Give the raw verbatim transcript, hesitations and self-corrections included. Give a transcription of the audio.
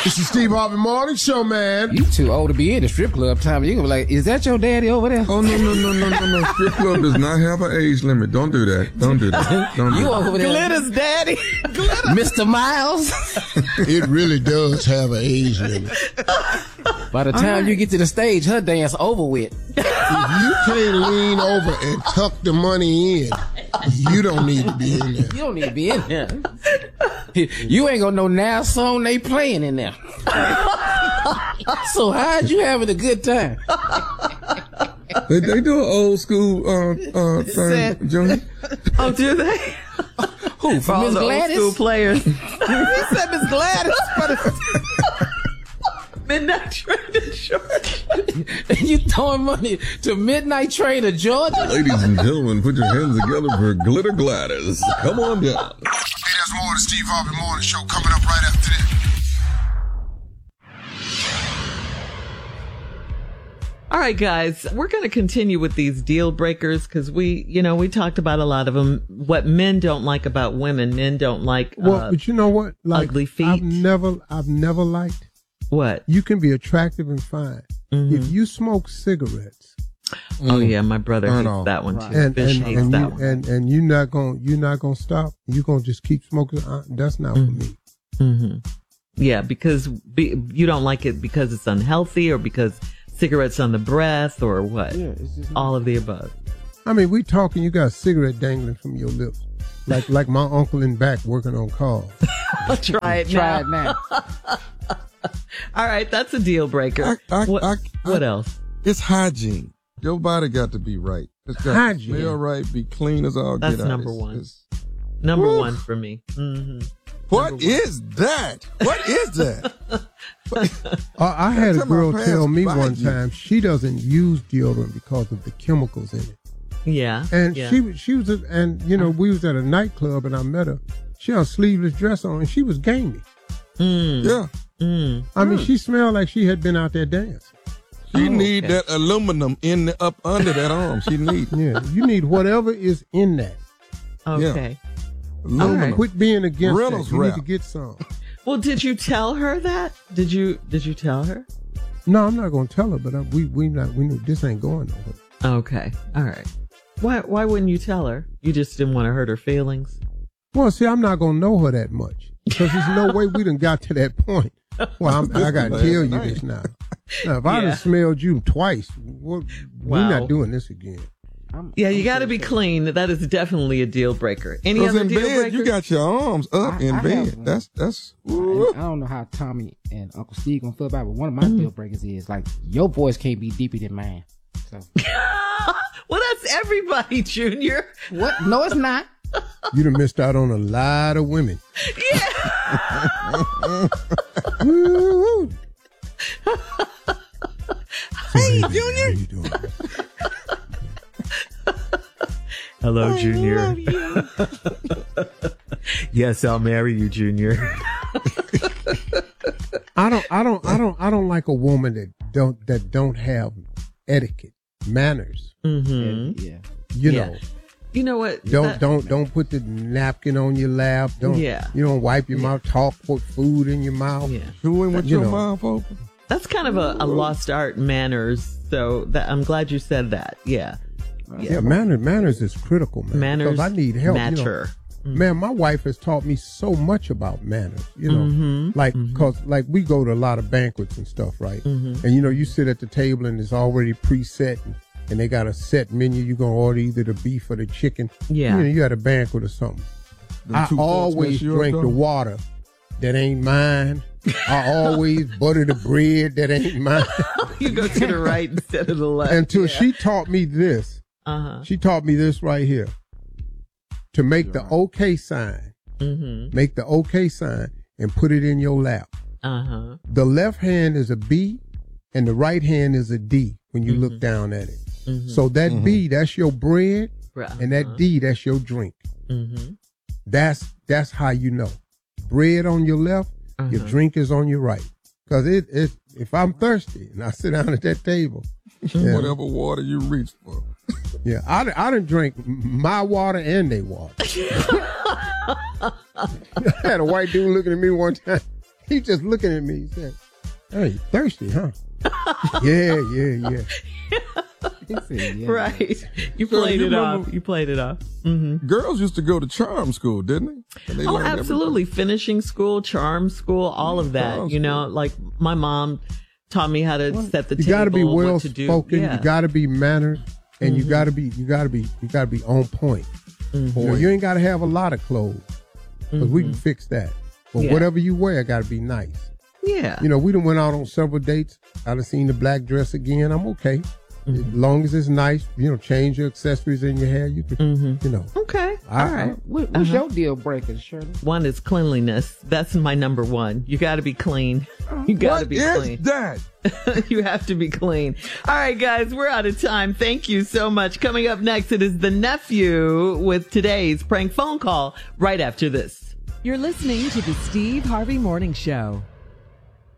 It's the Steve Harvey Morning Show, man. You too old to be in the strip club, Tommy. You gonna be like, is that your daddy over there? Oh, no, no, no, no, no, no. Strip club does not have an age limit. Don't do that. Don't do that. Don't do you that. over there. Glitter's daddy. Glitter. Mister Miles. It really does have an age limit. By the time right. you get to the stage, her dance over with. If you can't lean over and tuck the money in, you don't need to be in there. You don't need to be in there. You ain't gonna know now song they playing in there. So how'd you having a good time? They, they do an old school uh, uh, thing, Junior. Oh, do they? Who? For Miss Gladys? Old school players. He said Miss Gladys, but Midnight Train to Georgia. You throwing money to Midnight Train to Georgia? Ladies and gentlemen, put your hands together for Glitter Gladys. Come on down. Hey, there's more of the Steve Harvey Morning Show coming up right after this. All right, guys, we're going to continue with these deal breakers because we, you know, we talked about a lot of them. What men don't like about women, men don't like. Well, uh, but you know what? Like, ugly feet. I've never, I've never liked. What? You can be attractive and fine. Mm-hmm. If you smoke cigarettes. Oh yeah, my brother hates off. that one too. Right. And, Fish and, hates and, that you, one. and and you're not gonna you're not gonna stop. You're gonna just keep smoking. Uh, that's not mm-hmm. for me. Mm-hmm. Yeah, because be, you don't like it because it's unhealthy or because cigarettes on the breath or what? Yeah, it's just all of the above. I mean, we talking. You got a cigarette dangling from your lips, like like my uncle in back working on cars. Try it Try now. it now. All right, that's a deal breaker. I, I, what I, I, what else? It's hygiene. Your body got to be right. It's got Hygiene. to smell right, be clean as all That's get out. number It's- one. it's- Number Woo. one for me. Mm-hmm. What is that? What is that? Uh, I had a Tell my girl pants tell me by one you. time she doesn't use deodorant because of the chemicals in it. Yeah. And yeah. she was- she was, a, and you know, we was at a nightclub and I met her. She had a sleeveless dress on and she was gamey. Mm. Yeah. Mm. I mean, she smelled like she had been out there dancing. She Oh, need okay. that aluminum in the, up under that arm. She need Yeah, you need whatever is in that. Okay. aluminum. All right. Quit being against Reynolds that. You wrap. need to get some. Well, did you tell her that? Did you Did you tell her? No, I'm not gonna tell her, but I, we we not we knew this ain't going nowhere. Okay. All right. Why Why wouldn't you tell her? You just didn't want to hurt her feelings. Well, see, I'm not gonna know her that much because there's no way we done got to that point. Well, I'm, I gotta tell you this now. Now, if I Yeah. done smelled you twice, well, we're Wow. not doing this again. I'm, Yeah, you I'm got to sure be so. clean. That is definitely a deal breaker. Any Because other in deal bed, breakers? you got your arms up I- in I bed. have one. That's that's. I, I don't know how Tommy and Uncle Steve gonna feel about it, but one of my deal breakers is like your voice can't be deeper than mine. So Well, that's everybody, Junior. what? No, it's not. You done missed out on a lot of women. Woo-hoo. Hey, How Junior. you doing? Hello, Junior. Yes, I'll marry you, Junior. I don't, I don't, I don't, I don't like a woman that don't that don't have etiquette, manners. Mm-hmm. Yeah. You Yeah. know, You know what? don't That- don't don't put the napkin on your lap. Don't Yeah. you don't wipe your mouth. Talk, put food in your mouth. Yeah. Chewing with You your know. mouth open. That's kind of a, a lost art, manners. So that I'm glad you said that. Yeah. Yeah, manners manners is critical, man. Manners because I need help. You know. matter. Man, my wife has taught me so much about manners, you know, Mhm. like, cause like we go to a lot of banquets and stuff, right? Mhm. And you know, you sit at the table and it's already preset and, and they got a set menu. You're going to order either the beef or the chicken. Yeah. You know, you at a banquet or something. Them I two folks always mess you up, drink the though. water that ain't mine. I always butter the bread that ain't mine. You go to the right instead of the left. Until yeah. she taught me this. Uh-huh. She taught me this right here. To make the okay sign. Mm-hmm. Make the okay sign and put it in your lap. Uh-huh. The left hand is a B and the right hand is a D when you Mhm. look down at it. Mhm. So that B, that's your bread, Right. and that D, that's your drink. Mm-hmm. That's that's how you know. Bread on your left, your Uh-huh. drink is on your right. Because it, it, if I'm thirsty and I sit down at that table, yeah, Whatever water you reach for. yeah I, I done drink my water and they water. I had a white dude looking at me one time. He just looking at me. He said, "Hey, thirsty, huh?" yeah, yeah, yeah. He said, yeah. Right. You So played you it remember- off. You played it off. Mm-hmm. Girls used to go to charm school, didn't they? And they Oh, learned absolutely. Finishing school, charm school, all of that. Charm You know, like my mom taught me how to set the You table. got to be what well to do. spoken. Yeah. You got to be mannered, and you got to be you got to be you got to be on point. Mm-hmm. Or you ain't got to have a lot of clothes, because we can fix that. But Yeah. whatever you wear, got to be nice. Yeah. You know, we done went out on several dates. I done seen the black dress again. I'm okay. As long as it's nice, you know, change your accessories in your hair. You can, you know. Okay. I- All right. What, what's your deal breakers, Shirley? One is cleanliness. That's my number one. You got to be clean. You got to What be is clean. that? You have to be clean. All right, guys, we're out of time. Thank you so much. Coming up next, it is the nephew with today's prank phone call right after this. You're listening to the Steve Harvey Morning Show.